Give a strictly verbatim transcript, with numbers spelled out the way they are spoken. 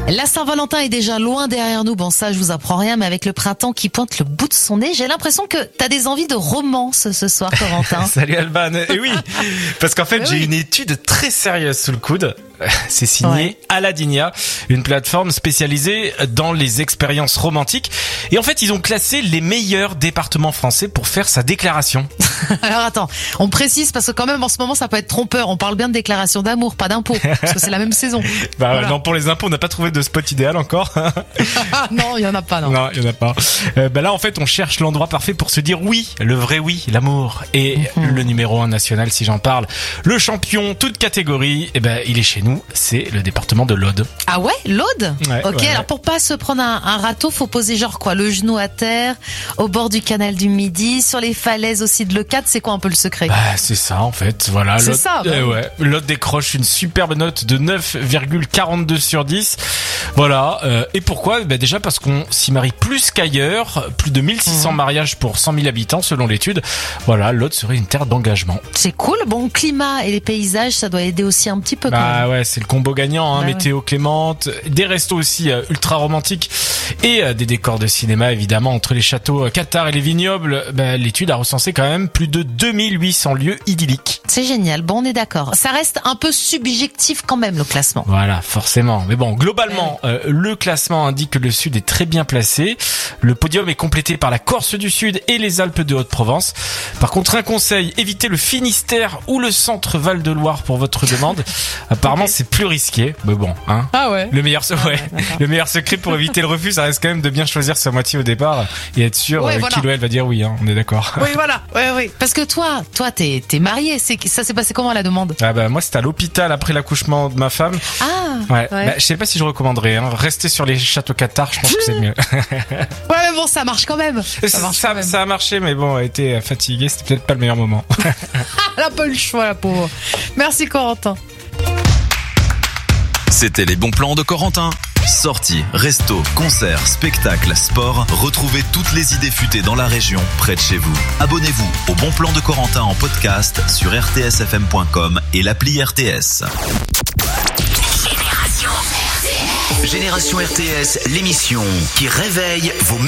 La Saint-Valentin est déjà loin derrière nous. Bon, ça, je vous apprends rien, mais avec le printemps qui pointe le bout de son nez, j'ai l'impression que t'as des envies de romance ce soir, Corentin. Salut Alban. Et oui, parce qu'en fait, Mais j'ai oui. une étude très sérieuse sous le coude. C'est signé Ouais. Aladinia, une plateforme spécialisée dans les expériences romantiques. Et en fait, ils ont classé les meilleurs départements français pour faire sa déclaration. Alors attends, on précise parce que quand même en ce moment ça peut être trompeur. On parle bien de déclaration d'amour, pas d'impôt, parce que c'est la même saison. Bah Voilà. non, pour les impôts, on n'a pas trouvé de spot idéal encore. Ah non, il y en a pas, non. Non, il y en a pas. Euh, bah là, en fait, on cherche l'endroit parfait pour se dire oui, le vrai oui, l'amour. Et Mhm. le numéro un national, si j'en parle, le champion, toute catégorie, eh ben, il est chez nous. C'est le département de l'Aude. Ah ouais, l'Aude. Ouais, Ok, ouais, alors ouais. pour pas se prendre un, un râteau, faut poser genre quoi, le genou à terre, au bord du canal du Midi, sur les falaises aussi de Leucate. C'est quoi un peu le secret? Bah, c'est ça, en fait. Voilà. C'est L'Aude- ça, bah eh oui. ouais. L'Aude décroche une superbe note de neuf virgule quarante-deux sur dix. Voilà. Euh, et pourquoi? Bah, déjà parce qu'on s'y marie plus qu'ailleurs. Plus de mille six cents Mhm. mariages pour cent mille habitants, selon l'étude. Voilà. L'Aude serait une terre d'engagement. C'est cool. Bon, le climat et les paysages, ça doit aider aussi un petit peu quand Bah même. ouais, c'est le combo gagnant, hein, Bah ouais. météo clémente, des restos aussi euh, ultra romantiques et euh, des décors de cinéma évidemment entre les châteaux euh, Qatar et les vignobles. Bah, l'étude a recensé quand même plus de deux mille huit cents lieux idylliques. C'est génial. Bon, on est d'accord. Ça reste un peu subjectif quand même, le classement. Voilà, forcément. Mais bon, globalement, euh, le classement indique que le Sud est très bien placé. Le podium est complété par la Corse du Sud et les Alpes de Haute-Provence. Par contre, un conseil, évitez le Finistère ou le centre Val-de-Loire pour votre demande. Apparemment, Ok. c'est plus risqué. Mais bon, hein. Ah ouais. Le meilleur, se- ouais, le meilleur secret pour éviter le refus, ça reste quand même de bien choisir sa moitié au départ et être sûr Ouais, euh, voilà. qu'il ou elle va dire oui, hein, on est d'accord. Oui, voilà. Oui, oui. Parce que toi, toi, t'es, t'es marié. C'est, ça s'est passé comment à la demande? Ah bah moi c'était à l'hôpital après l'accouchement de ma femme. Ah. Ouais. Ouais. Bah, je sais pas si je recommanderais. Hein. Rester sur les châteaux Qatar, je pense que c'est mieux. Ouais, mais bon, ça marche quand même. Ça ça, marche ça, quand même. ça a marché, mais bon, elle était fatiguée, c'était peut-être pas le meilleur moment. Elle a pas eu le choix, la pauvre. Merci, Corentin. C'était les bons plans de Corentin. Sorties, restos, concerts, spectacles, sport, retrouvez toutes les idées futées dans la région, près de chez vous. Abonnez-vous au Bon Plan de Corentin en podcast sur r t s f m point com et l'appli R T S. Génération R T S, l'émission qui réveille vos